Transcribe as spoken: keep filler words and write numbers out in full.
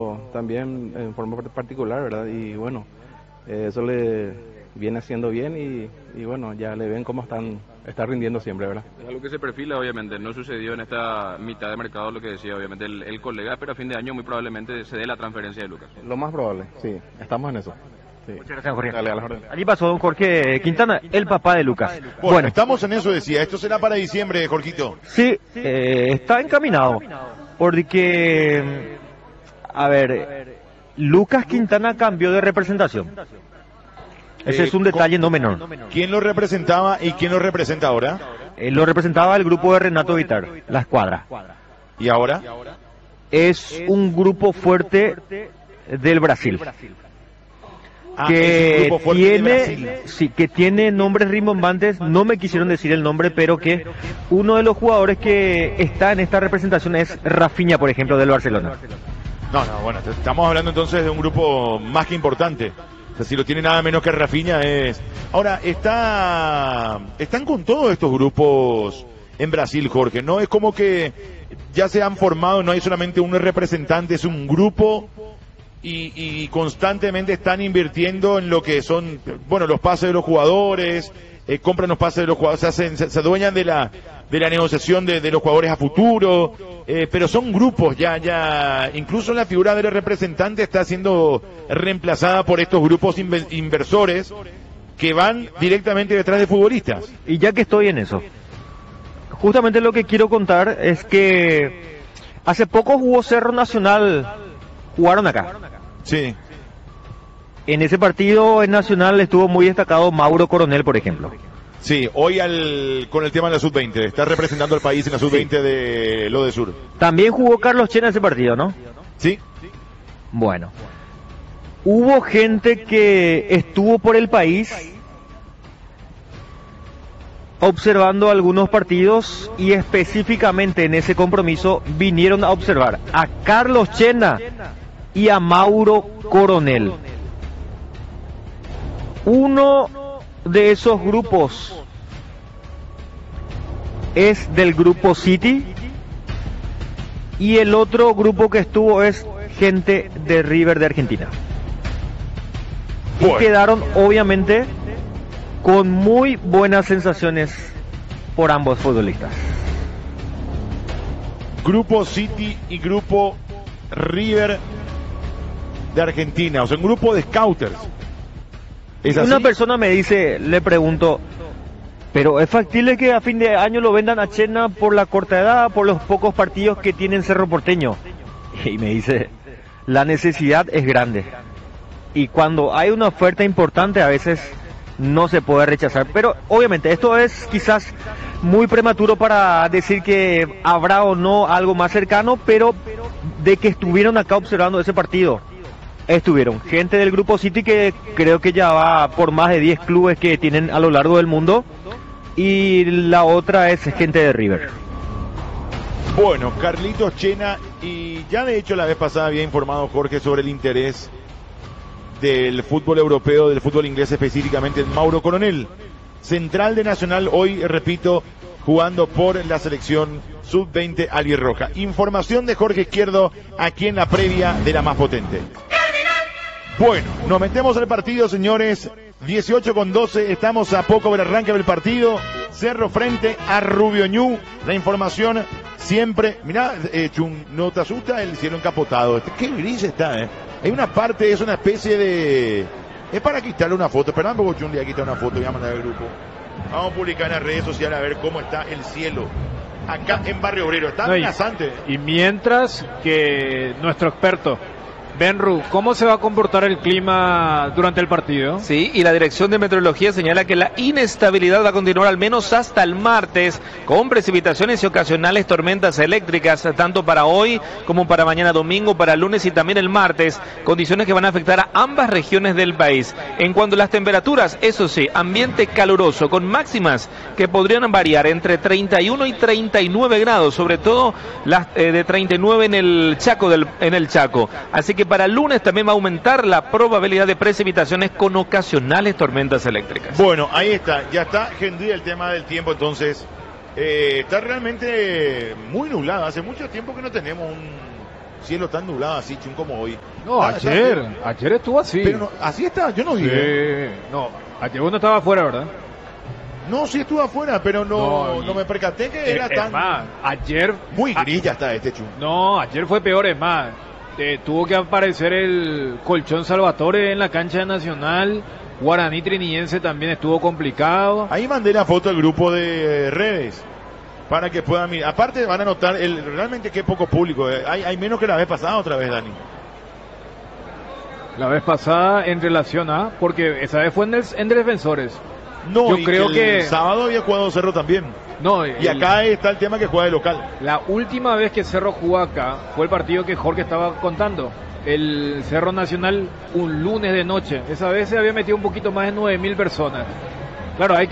también en forma particular, ¿verdad? Y bueno, eh, eso le viene haciendo bien y, y bueno, ya le ven cómo están, está rindiendo siempre, ¿verdad? Es algo que se perfila, obviamente, no sucedió en esta mitad de mercado lo que decía, obviamente, el, el colega, pero a fin de año muy probablemente se dé la transferencia de Lucas. Lo más probable, sí, estamos en eso. Sí. Muchas gracias, Jorge. Dale, a las órdenes. Allí pasó don Jorge Quintana, el papá de Lucas. Bueno, Bueno, estamos en eso, decía. Esto será para diciembre, Jorgito. sí, eh, está encaminado, porque, a ver, Lucas Quintana cambió de representación. Ese Eh, es un detalle no menor. ¿Quién lo representaba y quién lo representa ahora? Eh, lo representaba el grupo de Renato Vitar, la escuadra. ¿Y ahora? Es un grupo fuerte del Brasil. Ah, es un que grupo fuerte de tiene, Brasil. sí, que tiene nombres rimbombantes, no me quisieron decir el nombre, pero que uno de los jugadores que está en esta representación es Rafinha, por ejemplo, del Barcelona. No, no, bueno, estamos hablando entonces de un grupo más que importante. O sea, si lo tiene nada menos que Rafinha es... Ahora, está están con todos estos grupos en Brasil, Jorge. No es como que ya se han formado, no hay solamente un representante, es un grupo y, y constantemente están invirtiendo en lo que son, bueno, los pases de los jugadores, eh, compran los pases de los jugadores, se, hacen, se, se adueñan de la de la negociación de, de los jugadores a futuro, eh, pero son grupos ya, ya, incluso la figura del representante está siendo reemplazada por estos grupos inve- inversores que van directamente detrás de futbolistas. Y ya que estoy en eso, justamente lo que quiero contar es que hace poco jugó Cerro Nacional, jugaron acá. Sí. En ese partido en Nacional estuvo muy destacado Mauro Coronel, por ejemplo. Sí, hoy al, con el tema de la sub veinte, está representando al país en la sub veinte de lo de Sur. También jugó Carlos Chena ese partido, ¿no? Sí. Bueno, hubo gente que estuvo por el país observando algunos partidos y específicamente en ese compromiso vinieron a observar a Carlos Chena y a Mauro Coronel. Uno de esos grupos es del grupo City y el otro grupo que estuvo es gente de River de Argentina. Y Bueno. quedaron obviamente con muy buenas sensaciones por ambos futbolistas. Grupo City y Grupo River de Argentina, o sea, un grupo de scouters. ¿Es así? Una persona me dice, le pregunto, pero ¿es factible que a fin de año lo vendan a Chena por la corta edad, por los pocos partidos que tiene en Cerro Porteño? Y me dice, la necesidad es grande. Y cuando hay una oferta importante a veces no se puede rechazar. Pero obviamente esto es quizás muy prematuro para decir que habrá o no algo más cercano, pero de que estuvieron acá observando ese partido. Estuvieron gente del grupo City que creo que ya va por más de diez clubes que tienen a lo largo del mundo y la otra es gente de River. Bueno, Carlitos Chena, y ya de hecho la vez pasada había informado Jorge sobre el interés del fútbol europeo, del fútbol inglés específicamente, en Mauro Coronel, central de Nacional, hoy, repito, jugando por la selección sub veinte albirroja. Información de Jorge Izquierdo aquí en la previa de la más potente. Bueno, nos metemos al partido, señores. dieciocho con doce, estamos a poco del arranque del partido. Cerro frente a Rubio Ñu. La información siempre. Mirá, eh, Chun, ¿no te asusta el cielo encapotado? Este, qué gris está, ¿eh? Hay una parte, es una especie de... Es para quitarle una foto. Perdón, porque Chun le va a quitar una foto y va a mandar al grupo. Vamos a publicar en las redes sociales a ver cómo está el cielo acá en Barrio Obrero. Está No, y- amenazante. Y mientras que nuestro experto, Benru, ¿cómo se va a comportar el clima durante el partido? Sí, y la Dirección de Meteorología señala que la inestabilidad va a continuar al menos hasta el martes, con precipitaciones y ocasionales tormentas eléctricas, tanto para hoy como para mañana domingo, para el lunes y también el martes, condiciones que van a afectar a ambas regiones del país. En cuanto a las temperaturas, eso sí, ambiente caluroso, con máximas que podrían variar entre treinta y uno y treinta y nueve grados, sobre todo las eh, de treinta y nueve en el Chaco, del, en el Chaco. Así que para el lunes también va a aumentar la probabilidad de precipitaciones con ocasionales tormentas eléctricas. Bueno, ahí está, ya está Gendry el tema del tiempo, entonces eh, está realmente muy nublado. Hace mucho tiempo que no tenemos un, cielo tan nublado así, chun, como hoy. No, Ah, ayer, está- ayer estuvo así. Pero no, así está, yo no Sí, dije. no, ayer uno estaba afuera, ¿verdad? No, sí estuve afuera, pero no, No, no, y- me percaté que era Es tan... más, ayer... Muy ah, grilla está este chun. No, ayer fue peor, es más. Eh, tuvo que aparecer el Colchón Salvatore en la cancha de Nacional. Guaraní Triniense también estuvo complicado. Ahí mandé la foto al grupo de eh, redes para que puedan mirar. Aparte van a notar el, realmente qué poco público. eh. Hay, hay menos que la vez pasada otra vez, Dani. La vez pasada en relación a... Porque esa vez fue en, el, en Defensores. No, Yo y creo el que- sábado había jugado Cerro también. No, Y el- acá está el tema que juega de local. La última vez que Cerro jugó acá fue el partido que Jorge estaba contando. El Cerro Nacional un lunes de noche. Esa vez se había metido un poquito más de nueve mil personas. Claro, hay que